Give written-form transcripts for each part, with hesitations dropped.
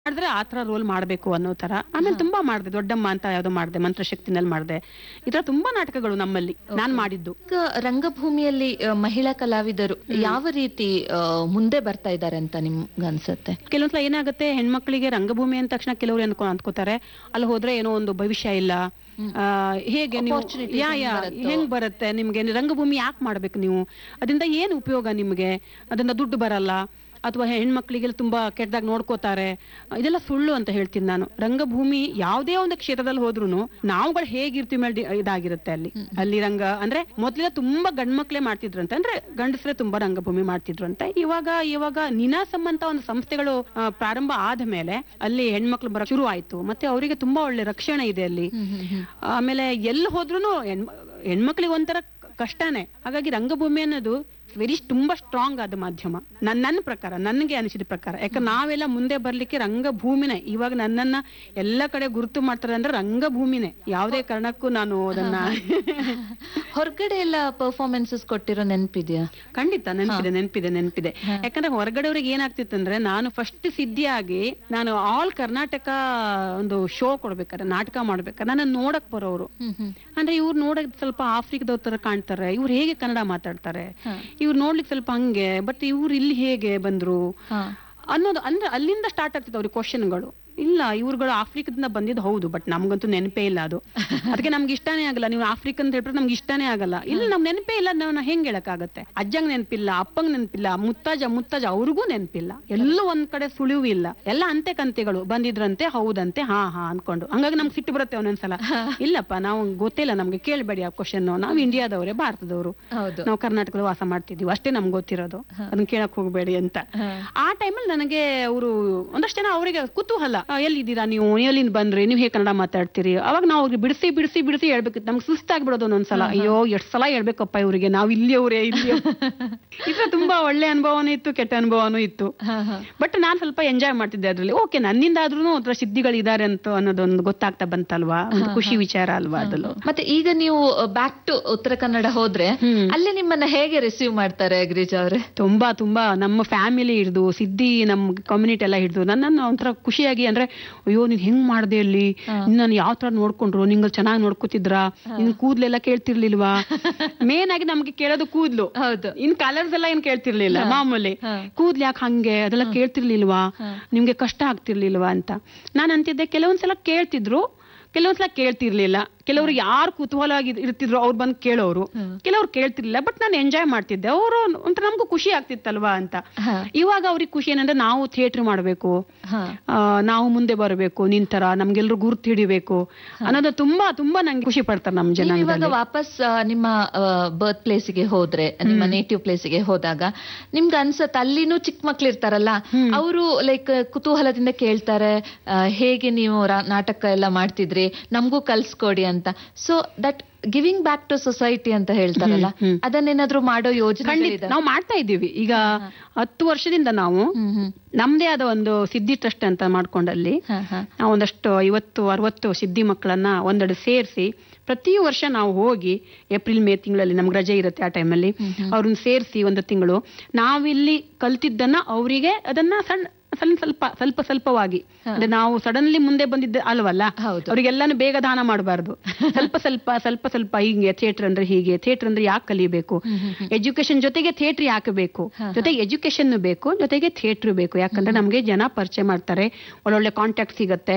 ಮಾಡಿದ್ರೆ ಆ ತರ ರೋಲ್ ಮಾಡ್ಬೇಕು ಅನ್ನೋ ತರ. ಆಮೇಲೆ ತುಂಬಾ ಮಾಡಿದೆ, ದೊಡ್ಡಮ್ಮ ಅಂತ ಯಾವ್ದೋ ಮಾಡಿದೆ, ಮಂತ್ರಶಕ್ತಿನಲ್ಲಿ ಮಾಡಿದೆ. ಈ ತರ ತುಂಬಾ ನಾಟಕಗಳು ನಮ್ಮಲ್ಲಿ ನಾನ್ ಮಾಡಿದ್ದು. ರಂಗಭೂಮಿಯಲ್ಲಿ ಮಹಿಳಾ ಕಲಾವಿದರು ಯಾವ ರೀತಿ ಮುಂದೆ ಬರ್ತಾ ಇದ್ದಾರೆ ಅಂತ ನಿಮ್ಗೆ ಅನ್ಸುತ್ತೆ? ಕೆಲವೊಂದ್ಸಲ ಏನಾಗುತ್ತೆ, ಹೆಣ್ಮಕ್ಳಿಗೆ ರಂಗಭೂಮಿ ಅಂದ ತಕ್ಷಣ ಕೆಲವರು ಅಂದ್ಕೋತಾರೆ ಅಲ್ಲಿ ಹೋದ್ರೆ ಏನೋ ಒಂದು ಭವಿಷ್ಯ ಇಲ್ಲ, ಹೇಗೆ ನೀವು ಹೆಂಗ್ ಬರುತ್ತೆ ನಿಮ್ಗೆ, ರಂಗಭೂಮಿ ಯಾಕೆ ಮಾಡ್ಬೇಕು ನೀವು, ಅದರಿಂದ ಏನು ಉಪಯೋಗ ನಿಮ್ಗೆ, ಅದರಿಂದ ದುಡ್ಡು ಬರಲ್ಲ, ಅಥವಾ ಹೆಣ್ಮಕ್ಳಿಗೆ ತುಂಬಾ ಕೆಟ್ಟದಾಗ ನೋಡ್ಕೋತಾರೆ, ಇದೆಲ್ಲ ಸುಳ್ಳು ಅಂತ ಹೇಳ್ತೀನಿ ನಾನು. ರಂಗಭೂಮಿ ಯಾವುದೇ ಒಂದು ಕ್ಷೇತ್ರದಲ್ಲಿ ಹೋದ್ರು ನಾವುಗಳು ಹೇಗಿರ್ತೀವಿ ಮೇಲೆ ಇದಾಗಿರುತ್ತೆ. ಅಲ್ಲಿ ರಂಗ ಅಂದ್ರೆ ಮೊದ್ಲೆಲ್ಲ ತುಂಬಾ ಗಂಡ್ಮಕ್ಳೇ ಮಾಡ್ತಿದ್ರಂತೆ, ಅಂದ್ರೆ ಗಂಡಸರೇ ತುಂಬಾ ರಂಗಭೂಮಿ ಮಾಡ್ತಿದ್ರಂತೆ. ಇವಾಗ ನಿನಾಸಮ್ ಅಂತ ಒಂದು ಸಂಸ್ಥೆಗಳು ಪ್ರಾರಂಭ ಆದ ಮೇಲೆ ಅಲ್ಲಿ ಹೆಣ್ಮಕ್ಳು ಬರ ಶುರು ಆಯ್ತು. ಮತ್ತೆ ಅವರಿಗೆ ತುಂಬಾ ಒಳ್ಳೆ ರಕ್ಷಣೆ ಇದೆ ಅಲ್ಲಿ. ಆಮೇಲೆ ಎಲ್ಲಿ ಹೋದ್ರು ಹೆಣ್ಮಕ್ಳಿಗೆ ಒಂಥರ ಕಷ್ಟನೇ. ಹಾಗಾಗಿ ರಂಗಭೂಮಿ ಅನ್ನೋದು ತುಂಬಾ ಸ್ಟ್ರಾಂಗ್ ಆದ ಮಾಧ್ಯಮ ನನ್ನ ಪ್ರಕಾರ, ನನಗೆ ಅನಿಸಿದ ಪ್ರಕಾರ. ಯಾಕಂದ್ರೆ ನಾವೆಲ್ಲ ಮುಂದೆ ಬರ್ಲಿಕ್ಕೆ ರಂಗಭೂಮಿನೇ. ಇವಾಗ ನನ್ನನ್ನ ಎಲ್ಲ ಕಡೆ ಗುರುತು ಮಾಡ್ತಾರೆ ಅಂದ್ರೆ ರಂಗಭೂಮಿನೇ. ಯಾವುದೇ ಕಾರಣಕ್ಕೂ ನಾನು ಅದನ್ನ ಹೊರಗಡೆ ಎಲ್ಲ ಪರ್ಫಾರ್ಮೆನ್ಸಸ್ ಕೊಟ್ಟಿರೋ ನೆನಪಿದ್ಯಾ? ಖಂಡಿತ ನೆನಪಿದೆ. ಯಾಕಂದ್ರೆ ಹೊರಗಡೆಯವ್ರಿಗೆ ಏನಾಗ್ತಿತ್ತು ಅಂದ್ರೆ, ನಾನು ಫಸ್ಟ್ ಸಿದ್ಧಿಯಾಗಿ ನಾನು ಆಲ್ ಕರ್ನಾಟಕ ಒಂದು ಶೋ ಕೊಡ್ಬೇಕಾರೆ, ನಾಟಕ ಮಾಡ್ಬೇಕಾರೆ ನನ್ನ ನೋಡಕ್ ಬರೋರು ಅಂದ್ರೆ ಇವ್ರು ನೋಡಕ್ ಸ್ವಲ್ಪ ಆಫ್ರಿಕಾದವ್ರ ತರ ಕಾಣ್ತಾರೆ, ಇವ್ರು ಹೇಗೆ ಕನ್ನಡ ಮಾತಾಡ್ತಾರೆ, ಇವ್ರು ನೋಡ್ಲಿಕ್ಕೆ ಸ್ವಲ್ಪ ಹಂಗೆ, ಬಟ್ ಇವ್ರು ಇಲ್ಲಿ ಹೇಗೆ ಬಂದ್ರು ಅನ್ನೋದು. ಅಂದ್ರೆ ಅಲ್ಲಿಂದ ಸ್ಟಾರ್ಟ್ ಆಗ್ತಿತ್ತು ಅವ್ರಿಗೆ ಕ್ವಶನ್ಗಳು. ಇಲ್ಲ, ಇವ್ರುಗಳು ಆಫ್ರಿಕಾದಿಂದ ಬಂದಿದ್ದು ಹೌದು, ಬಟ್ ನಮ್ಗಂತೂ ನೆನಪೇ ಇಲ್ಲ ಅದು. ಅದಕ್ಕೆ ನಮ್ಗೆ ಇಷ್ಟನೇ ಆಗಲ್ಲ. ನೀವು ಆಫ್ರಿಕನ್ ಅಂತ ಹೇಳ್ಬಿಟ್ರೆ ನಮ್ಗೆ ಇಷ್ಟನೇ ಆಗಲ್ಲ. ಇಲ್ಲ, ನಮ್ ನೆನಪೇ ಇಲ್ಲ, ನಾವು ಹೆಂಗ್ ಹೇಳಕ್ಕಾಗತ್ತೆ? ಅಜ್ಜಂಗ್ ನೆನಪಿಲ್ಲ, ಅಪ್ಪಂಗ್ ನೆನಪಿಲ್ಲ, ಮುತ್ತಾಜ ಅವ್ರಿಗೂ ನೆನಪಿಲ್ಲ. ಎಲ್ಲೂ ಒಂದ್ ಕಡೆ ಸುಳಿವು ಇಲ್ಲ, ಎಲ್ಲ ಅಂತೆ ಕಂತೆಗಳು ಬಂದಿದ್ರಂತೆ, ಹೌದಂತೆ, ಹಾ ಅನ್ಕೊಂಡು. ಹಂಗಾಗಿ ನಮ್ಗೆ ಸಿಟ್ಟು ಬರುತ್ತೆ ಒಂದೊಂದ್ಸಲ. ಇಲ್ಲಪ್ಪ, ನಾವು ಗೊತ್ತಿಲ್ಲ, ನಮ್ಗೆ ಕೇಳ್ಬೇಡಿ ಆ ಕ್ವಶನ್. ನಾವು ಇಂಡಿಯಾದವರೇ, ಭಾರತದವರು, ನಾವು ಕರ್ನಾಟಕದಲ್ಲಿ ವಾಸ ಮಾಡ್ತಿದೀವಿ, ಅಷ್ಟೇ ನಮ್ಗೆ ಗೊತ್ತಿರೋದು, ಅದನ್ನ ಕೇಳಕ್ ಹೋಗ್ಬೇಡಿ ಅಂತ. ಆ ಟೈಮಲ್ಲಿ ನನಗೆ ಅವರು ಒಂದಷ್ಟು ಜನ ಅವರಿಗೆ ಕುತೂಹಲ, ಎಲ್ಲಿದ್ದೀರಾ ನೀವು, ಎಲ್ಲಿಂದ ಬಂದ್ರಿ, ನೀವು ಹೇಗೆ ಕನ್ನಡ ಮಾತಾಡ್ತೀರಿ? ಅವಾಗ ನಾವು ಅವ್ರಿಗೆ ಬಿಡಿಸಿ ಹೇಳ್ಬೇಕಿತ್ತು. ನಮ್ಗೆ ಸುಸ್ತಾಗ್ಬಿಡೋದು ಒಂದೊಂದ್ಸಲ. ಅಯ್ಯೋ, ಎಷ್ಟ್ ಸಲ ಹೇಳ್ಬೇಕಪ್ಪ ಇವ್ರಿಗೆ, ನಾವು ಇಲ್ಲಿಯವರೇ. ಇದು ತುಂಬಾ ಒಳ್ಳೆ ಅನುಭವನೂ ಇತ್ತು, ಕೆಟ್ಟ ಅನುಭವನೂ ಇತ್ತು. ಬಟ್ ನಾನ್ ಸ್ವಲ್ಪ ಎಂಜಾಯ್ ಮಾಡ್ತಿದ್ದೆ ಅದ್ರಲ್ಲಿ. ಓಕೆ, ನನ್ನಿಂದ ಆದ್ರೂ ಒಂಥರ ಸಿದ್ಧಿಗಳಿದ್ದಾರೆ ಅಂತ ಅನ್ನೋದೊಂದು ಗೊತ್ತಾಗ್ತಾ ಬಂತಲ್ವಾ, ಒಂದು ಖುಷಿ ವಿಚಾರ ಅಲ್ವಾ ಅದನ್ನು. ಮತ್ತೆ ಈಗ ನೀವು ಬ್ಯಾಕ್ ಟು ಉತ್ತರ ಕನ್ನಡ ಹೋದ್ರೆ ಅಲ್ಲಿ ನಿಮ್ಮನ್ನ ಹೇಗೆ ರಿಸೀವ್ ಮಾಡ್ತಾರೆ ಗಿರಿಜಾ ಅವ್ರೆ? ತುಂಬಾ ನಮ್ಮ ಫ್ಯಾಮಿಲಿ ಹಿಡಿದು, ಸಿದ್ಧಿ ನಮ್ ಕಮ್ಯುನಿಟಿ ಎಲ್ಲ ಹಿಡಿದು ನನ್ನನ್ನು ಒಂಥರ ಖುಷಿಯಾಗಿ, ಅಂದ್ರೆ ಅಯ್ಯೋ ನೀನ್ ಹೆಂಗ್ ಮಾಡ್ದೆ ಅಲ್ಲಿ, ನಾನು ಯಾವ ತರ ನೋಡ್ಕೊಂಡ್ರು, ನಿಂಗ ಚೆನ್ನಾಗಿ ನೋಡ್ಕೊತಿದ್ರ, ನಿನ್ ಕೂದ್ಲೆಲ್ಲ ಕೇಳ್ತಿರ್ಲಿಲ್ವಾ? ಮೇನ್ ಆಗಿ ನಮ್ಗೆ ಕೇಳೋದು ಕೂದ್ಲು. ಹೌದು, ಇನ್ ಕಲರ್ಸ್ ಎಲ್ಲ ಏನ್ ಕೇಳ್ತಿರ್ಲಿಲ್ಲ, ಮಾಮೂಲಿ ಕೂದ್ಲು ಯಾಕೆ ಹಂಗೆ ಅದೆಲ್ಲ ಕೇಳ್ತಿರ್ಲಿಲ್ವಾ, ನಿಮ್ಗೆ ಕಷ್ಟ ಆಗ್ತಿರ್ಲಿಲ್ವಾ ಅಂತ. ನಾನ್ ಅಂತಿದ್ದೆ, ಕೆಲವೊಂದ್ಸಲ ಕೇಳ್ತಿದ್ರು, ಕೆಲವೊಂದ್ಸಲ ಕೇಳ್ತಿರ್ಲಿಲ್ಲ. ಕೆಲವ್ರು ಯಾರು ಕುತೂಹಲ ಇರ್ತಿದ್ರು ಅವ್ರು ಬಂದು ಕೇಳೋರು, ಕೆಲವ್ರು ಕೇಳ್ತಿರ್ಲಿಲ್ಲ. ಬಟ್ ನಾನು ಎಂಜಾಯ್ ಮಾಡ್ತಿದ್ದೆ. ಅವರು ಒಂಥರ ನಮ್ಗೂ ಖುಷಿ ಆಗ್ತಿತ್ತಲ್ವಾ ಅಂತ. ಇವಾಗ ಅವ್ರಿಗೆ ಖುಷಿ ಏನಂದ್ರೆ, ನಾವು ಥಿಯೇಟರ್ ಮಾಡ್ಬೇಕು, ನಾವು ಮುಂದೆ ಬರಬೇಕು, ನಿಂತರ ನಮ್ಗೆಲ್ರು ಗುರ್ತು ಹಿಡಿಬೇಕು ಅನ್ನೋದು ತುಂಬಾ ನಂಗೆ ಖುಷಿ ಪಡ್ತಾರೆ ನಮ್ಮ ಜನ. ಇವಾಗ ವಾಪಸ್ ನಿಮ್ಮ ಬರ್ತ್ ಪ್ಲೇಸ್ಗೆ ಹೋದ್ರೆ, ನಿಮ್ಮ ನೇಟಿವ್ ಪ್ಲೇಸ್ಗೆ ಹೋದಾಗ ನಿಮ್ಗೆ ಅನ್ಸತ್ ಅಲ್ಲಿನೂ ಚಿಕ್ಕ ಮಕ್ಳು ಇರ್ತಾರಲ್ಲ, ಅವರು ಲೈಕ್ ಕುತೂಹಲದಿಂದ ಕೇಳ್ತಾರೆ, ಹೇಗೆ ನೀವು ನಾಟಕ ಎಲ್ಲ ಮಾಡ್ತಿದ್ರಿ, ನಮಗೂ ಕಲ್ಸ್ಕೊಡಿ ಅಂತ. So that giving back to society ಅಂತ ಹೇಳ್ತಾರಲ್ಲ, ಅದನ್ನೇನಾದ್ರೂ ಮಾಡೋ ಯೋಜನೆ ನಾವು ಮಾಡ್ತಾ ಇದ್ದೀವಿ. ಈಗ 10 ವರ್ಷದಿಂದ ನಾವು ನಮ್ದೇ ಆದ ಒಂದು ಸಿದ್ಧಿ ಟ್ರಸ್ಟ್ ಅಂತ ಮಾಡ್ಕೊಂಡಲ್ಲಿ ನಾವು ಒಂದಷ್ಟು 50-60 ಸಿದ್ಧಿ ಮಕ್ಕಳನ್ನ ಒಂದೆಡೆ ಸೇರಿಸಿ ಪ್ರತಿ ವರ್ಷ ನಾವು ಹೋಗಿ ಏಪ್ರಿಲ್ ಮೇ ತಿಂಗಳಲ್ಲಿ ನಮ್ಗೆ ರಜೆ ಇರುತ್ತೆ, ಆ ಟೈಮಲ್ಲಿ ಅವ್ರನ್ನ ಸೇರಿಸಿ ಒಂದು ತಿಂಗಳು ನಾವಿಲ್ಲಿ ಕಲ್ತಿದ್ದನ್ನ ಅವರಿಗೆ ಅದನ್ನ ಸ್ವಲ್ಪವಾಗಿ, ಅಂದ್ರೆ ನಾವು ಸಡನ್ಲಿ ಮುಂದೆ ಬಂದಿದ್ದ ಅಲ್ವಲ್ಲ, ಅವ್ರಿಗೆಲ್ಲಾನು ಬೇಗ ದಾನ ಮಾಡಬಾರ್ದು. ಸ್ವಲ್ಪ ಹೀಗೆ ಥಿಯೇಟರ್ ಅಂದ್ರೆ ಹೀಗೆ, ಥಿಯೇಟರ್ ಅಂದ್ರೆ ಯಾಕೆ ಕಲಿಬೇಕು, ಎಜುಕೇಶನ್ ಜೊತೆಗೆ ಥಿಯೇಟರ್ ಯಾಕೆ ಬೇಕು, ಜೊತೆಗೆ ಎಜುಕೇಶನ್ ಬೇಕು, ಜೊತೆಗೆ ಥಿಯೇಟರ್ ಬೇಕು. ಯಾಕಂದ್ರೆ ನಮ್ಗೆ ಜನ ಪರಿಚಯ ಮಾಡ್ತಾರೆ, ಒಳ್ಳೊಳ್ಳೆ ಕಾಂಟ್ಯಾಕ್ಟ್ ಸಿಗತ್ತೆ,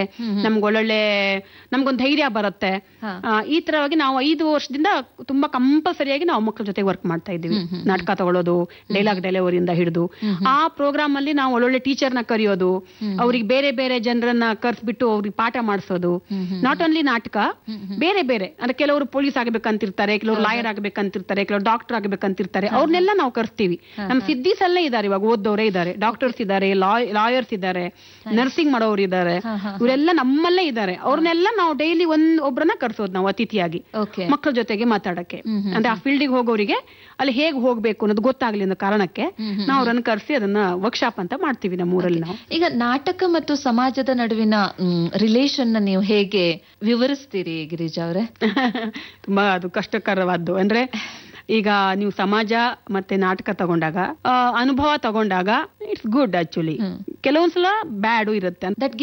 ನಮ್ಗೊಂದು ಧೈರ್ಯ ಬರುತ್ತೆ. ಈ ತರವಾಗಿ ನಾವು 5 ವರ್ಷದಿಂದ ತುಂಬಾ ಕಂಪಲ್ಸರಿಯಾಗಿ ನಾವು ಮಕ್ಕಳ ಜೊತೆ ವರ್ಕ್ ಮಾಡ್ತಾ ಇದ್ದೀವಿ. ನಾಟಕ ತಗೊಳ್ಳೋದು, ಡೈಲಾಗ್ ಡೆಲಿವರಿಯಿಂದ ಹಿಡಿದು ಆ ಪ್ರೋಗ್ರಾಮ್ ಅಲ್ಲಿ ನಾವು ಒಳ್ಳೊಳ್ಳೆ ಟೀಚರ್ನ ಕರೆಯೋದು, ಅವ್ರಿಗೆ ಬೇರೆ ಜನರನ್ನ ಕರ್ಸ್ಬಿಟ್ಟು ಅವ್ರಿಗೆ ಪಾಠ ಮಾಡಿಸೋದು. ನಾಟ್ ಓನ್ಲಿ ನಾಟಕ, ಬೇರೆ ಅಂದ್ರೆ ಕೆಲವರು ಪೊಲೀಸ್ ಆಗ್ಬೇಕಂತಿರ್ತಾರೆ, ಕೆಲವರು ಲಾಯರ್ ಆಗ್ಬೇಕಂತಿರ್ತಾರೆ, ಕೆಲವರು ಡಾಕ್ಟರ್ ಆಗ್ಬೇಕಂತಿರ್ತಾರೆ, ಅವ್ರನ್ನೆಲ್ಲ ನಾವು ಕರ್ಸ್ತೀವಿ. ನಮ್ಮ ಸಿದ್ಧೀಸ್ ಎಲ್ಲ ಇದಾರೆ, ಇವಾಗ ಓದೋರೇ ಇದಾರೆ, ಡಾಕ್ಟರ್ಸ್ ಇದಾರೆ, ಲಾಯರ್ಸ್ ಇದಾರೆ, ನರ್ಸಿಂಗ್ ಮಾಡೋರು ಇದಾರೆ, ಇವರೆಲ್ಲ ನಮ್ಮಲ್ಲೇ ಇದಾರೆ. ಅವ್ರನ್ನೆಲ್ಲ ನಾವು ಡೈಲಿ ಒಬ್ರನ್ನ ಕರ್ಸೋದು ನಾವು ಅತಿಥಿಯಾಗಿ ಮಕ್ಕಳ ಜೊತೆಗೆ ಮಾತಾಡಕ್ಕೆ. ಅಂದ್ರೆ ಆ ಫೀಲ್ಡಿಗೆ ಹೋಗೋರಿಗೆ ಅಲ್ಲಿ ಹೇಗ್ ಹೋಗ್ಬೇಕು ಅನ್ನೋದು ಗೊತ್ತಾಗ್ಲಿ ಅನ್ನೋ ಕಾರಣಕ್ಕೆ ನಾವು ಅವ್ರನ್ನ ಕರ್ಸಿ ಅದನ್ನ ವರ್ಕ್ಶಾಪ್ ಅಂತ ಮಾಡ್ತೀವಿ ನಮ್ಮ ಊರಲ್ಲಿ. ನಾವು ಈಗ ನಾಟಕ ಮತ್ತು ಸಮಾಜದ ನಡುವಿನ ರಿಲೇಷನ್ ನೀವು ಹೇಗೆ ವಿವರಿಸ್ತೀರಿ ಗಿರಿಜಾ ಅವರೇ? ತುಂಬಾ ಅದು ಕಷ್ಟಕರವಾದ್ದು. ಅಂದ್ರೆ ಈಗ ನೀವು ಸಮಾಜ ಮತ್ತೆ ನಾಟಕ ತಗೊಂಡಾಗ ಅನುಭವ ತಗೊಂಡಾಗ ಇಟ್ಸ್ ಗುಡ್ ಆಕ್ಚುಲಿ. ಕೆಲವೊಂದ್ಸಲ ಬ್ಯಾಡು ಇರುತ್ತೆ. ದಟ್